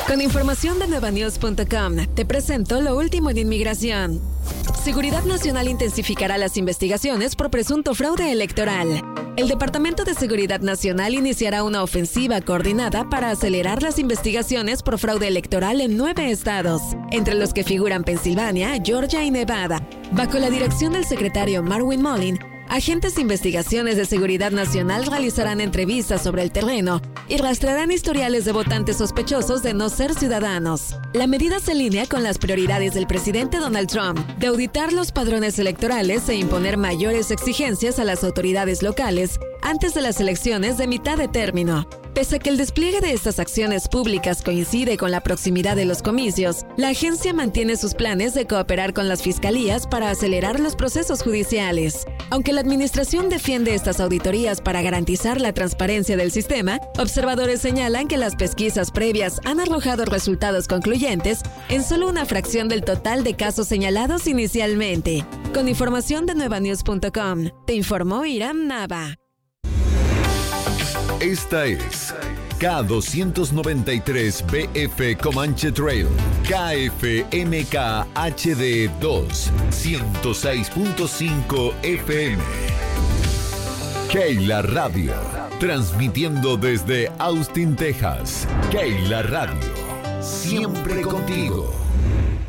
Con información de nuevanews.com, te presento lo último en inmigración. Seguridad Nacional intensificará las investigaciones por presunto fraude electoral. El Departamento de Seguridad Nacional iniciará una ofensiva coordinada para acelerar las investigaciones por fraude electoral en 9 estados, entre los que figuran Pensilvania, Georgia y Nevada. Bajo la dirección del secretario Marwin Mullin, agentes de investigaciones de seguridad nacional realizarán entrevistas sobre el terreno y rastrearán historiales de votantes sospechosos de no ser ciudadanos. La medida se alinea con las prioridades del presidente Donald Trump de auditar los padrones electorales e imponer mayores exigencias a las autoridades locales antes de las elecciones de mitad de término. Pese a que el despliegue de estas acciones públicas coincide con la proximidad de los comicios, la agencia mantiene sus planes de cooperar con las fiscalías para acelerar los procesos judiciales. Aunque la administración defiende estas auditorías para garantizar la transparencia del sistema, observadores señalan que las pesquisas previas han arrojado resultados concluyentes en solo una fracción del total de casos señalados inicialmente. Con información de nuevanews.com, te informó Iram Nava. Esta es K293BF Comanche Trail, KFMK HD 2, 106.5 FM. Keila Radio, transmitiendo desde Austin, Texas. Keila Radio, siempre contigo.